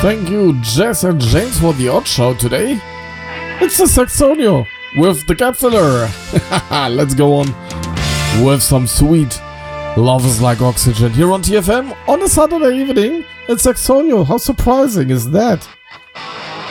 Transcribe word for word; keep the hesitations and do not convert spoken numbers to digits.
Thank you, Jess and James, for the odd show today. It's the Saxonio with the gap filler. Let's go on with some sweet Love is Like Oxygen here on T F M on a Saturday evening. It's Saxonio. How surprising is that?